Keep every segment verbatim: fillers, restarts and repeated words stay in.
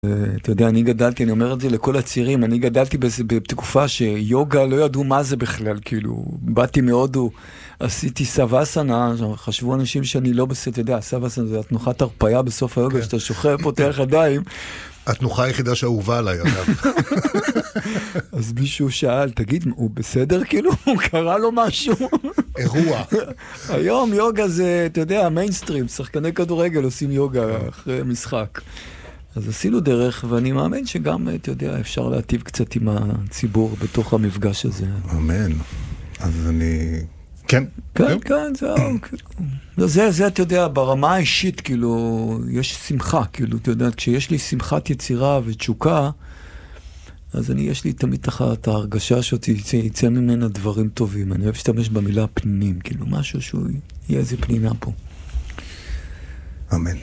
אתה יודע, אני גדלתי, אני אומר את זה לכל הצעירים, אני גדלתי בתקופה שיוגה לא ידעו מה זה בכלל, כאילו, באתי מהודו, עשיתי סוואסנה, חשבו אנשים שאני לא בסדר, אתה יודע, סוואסנה זה התנוחת הרפאיה בסוף היוגה, שאתה שוכב, פותח ידיים. התנוחה היחידה שאהובה עליי, אגב. אז מישהו שאל, תגיד, הוא בסדר כאילו? הוא קרא לו משהו? אירוע. היום יוגה זה, אתה יודע, המיינסטרים, שחקני כדורגל עושים יוגה אחרי משחק. אז עשינו דרך, ואני מאמין שגם, אתה יודע, אפשר להטיב קצת עם הציבור בתוך המפגש הזה. אמן. אז אני... כן. כן, כן, זהו. זה, זה, אתה יודע, ברמה האישית, כאילו, יש שמחה, כאילו, אתה יודע, כשיש לי שמחת יצירה ותשוקה, אז אני, יש לי תמיד את ההרגשה שאותי יצא ממנה דברים טובים. אני אוהב להשתמש במילה פנינים, כאילו, משהו שהוא יהיה איזה פנינה פה. אמן.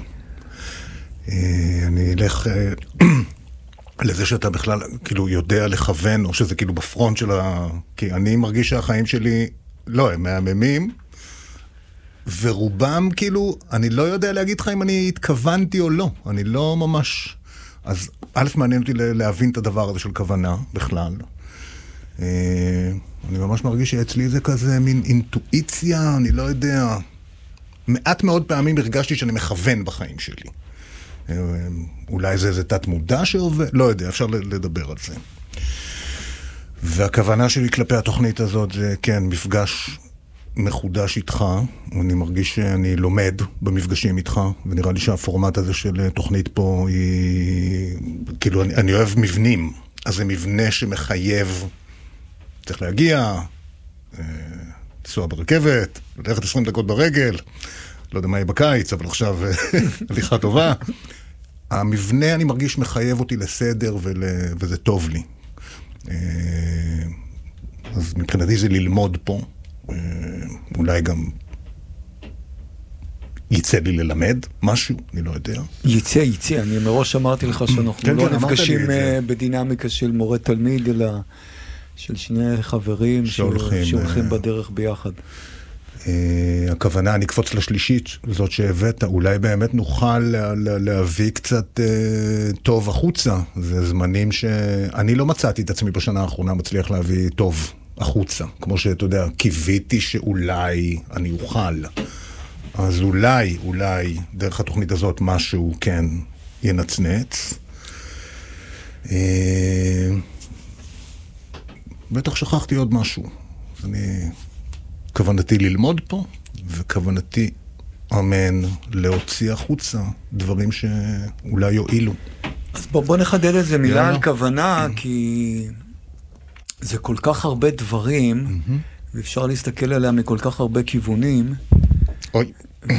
אני אלך לזה שאתה בכלל כאילו יודע לכוון, או שזה כאילו בפרונט של ה... כי אני מרגיש שהחיים שלי, לא, הם מהממים, ורובם כאילו, אני לא יודע להגיד לך אם אני התכוונתי או לא, אני לא ממש... אז א' מעניין אותי להבין את הדבר הזה של כוונה בכלל. אני ממש מרגיש שאצלי זה כזה מין אינטואיציה, אני לא יודע... מעט מאוד פעמים הרגשתי שאני מכוון בחיים שלי. אולי זה איזה תת מודע שעובד, לא יודע, אפשר לדבר על זה. והכוונה שלי כלפי התוכנית הזאת זה, כן, מפגש מחודש איתך, אני מרגיש שאני לומד במפגשים איתך, ונראה לי שהפורמט הזה של תוכנית פה היא, כאילו, אני, אני אוהב מבנים, אז זה מבנה שמחייב, צריך להגיע, לנסוע ברכבת, ללכת עשרים דקות ברגל, לא יודע מה יהיה בקיץ, אבל עכשיו הליכה טובה. המבנה, אני מרגיש, מחייב אותי לסדר, ול... וזה טוב לי. אז מבחינתי זה ללמוד פה. אולי גם יצא לי ללמד משהו, אני לא יודע. יצא, יצא. אני מראש אמרתי לך שאנחנו לא נפגשים בדינמיקה של מורה תלמיד, אלא של שני חברים שהולכים בדרך ביחד. הכוונה, אני אקפוץ לשלישית, זאת שהבאת, אולי באמת נוכל להביא קצת טוב החוצה. זה זמנים שאני לא מצאתי את עצמי בשנה האחרונה מצליח להביא טוב החוצה. כמו שאתה יודע, קיוויתי שאולי אני אוכל. אז אולי, אולי, דרך התוכנית הזאת משהו כן ינצנץ. בטח שכחתי עוד משהו. אז אני... כוונתי ללמוד פה, וכוונתי, אמן, להוציא החוצה דברים שאולי יועילו. אז בוא, בוא נחדד את זה מילה על כוונה, כי זה כל כך הרבה דברים, ואפשר להסתכל עליה מכל כך הרבה כיוונים. אוי. ו...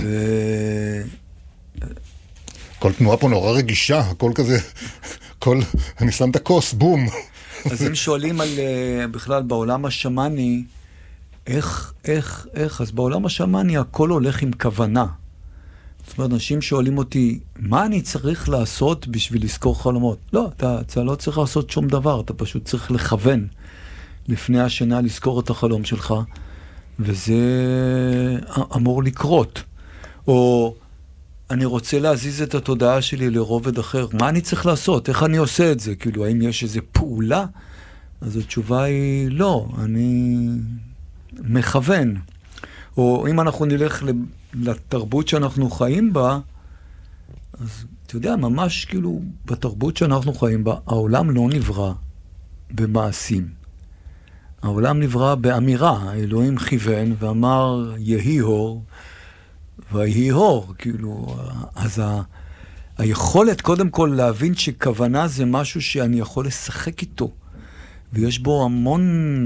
כל תנועה פה נורא רגישה, הכל כזה, כל, אני שם את הכוס, בום. אז הם שואלים על, בכלל, בעולם השמאני, איך, איך, איך, אז בעולם השמאני הכל הולך עם כוונה. זאת אומרת, אנשים שואלים אותי, מה אני צריך לעשות בשביל לזכור חלומות? לא, אתה, אתה לא צריך לעשות שום דבר, אתה פשוט צריך לכוון לפני השינה לזכור את החלום שלך, וזה אמור לקרות. או אני רוצה להזיז את התודעה שלי לרובד אחר, מה אני צריך לעשות? איך אני עושה את זה? כאילו, האם יש איזו פעולה? אז התשובה היא לא, אני... מכוון. או אם אנחנו נלך לתרבות שאנחנו חיים בה, אז אתה יודע, ממש כאילו בתרבות שאנחנו חיים בה, העולם לא נברא במעשים. העולם נברא באמירה. האלוהים כיוון ואמר יהי אור, ויהי אור. כאילו, אז ה... היכולת קודם כל להבין שכוונה זה משהו שאני יכול לשחק איתו, ויש בו המון...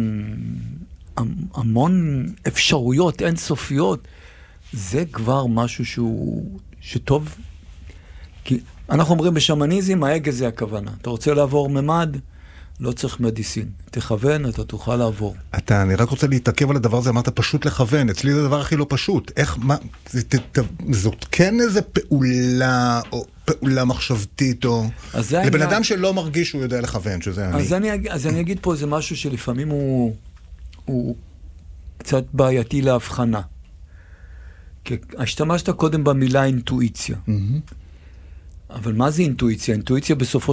המון אפשרויות אינסופיות, זה כבר משהו שהוא, שטוב, כי אנחנו אומרים בשמניזם, ההגה זה הכוונה. אתה רוצה לעבור ממד, לא צריך מדיסין. תכוון, אתה תוכל לעבור. אתה, אני רק רוצה להתעכב על הדבר הזה, אמרת פשוט לכוון, אצלי זה הדבר הכי לא פשוט. איך, מה, זה, ת, ת, זאת כן איזה פעולה, או פעולה מחשבתית, או... לבן אדם אני... שלא מרגיש שהוא יודע לכוון, שזה אז אני. אני. אז אני אגיד פה איזה משהו שלפעמים הוא... הוא קצת בעייתי להבחנה. כי השתמשת קודם במילה אינטואיציה. Mm-hmm. אבל מה זה אינטואיציה? אינטואיציה בסופו